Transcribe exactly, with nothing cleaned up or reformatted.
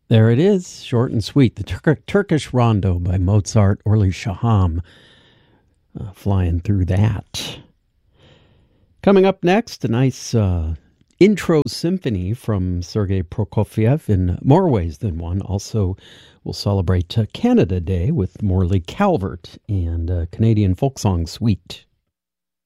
There it is, short and sweet. The Tur- Turkish Rondo by Mozart Orly Shaham. Uh, flying through that. Coming up next, a nice uh, intro symphony from Sergei Prokofiev in more ways than one. Also, we'll celebrate uh, Canada Day with Morley Calvert and uh, Canadian folk song Sweet.